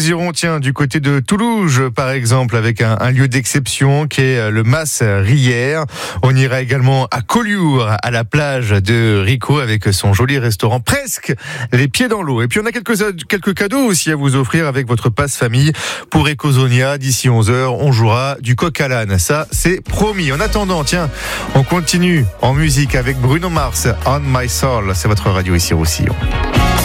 Nous irons, du côté de Toulouse, par exemple, avec un lieu d'exception qui est le Mas Rière. On ira également à Collioure, à la plage de Rico, avec son joli restaurant presque les pieds dans l'eau. Et puis on a quelques cadeaux aussi à vous offrir avec votre passe famille pour Ecosonia. D'ici 11h, on jouera du coq à l'âne. Ça, c'est promis. En attendant, on continue en musique avec Bruno Mars, On My Soul. C'est votre radio ici au Roussillon.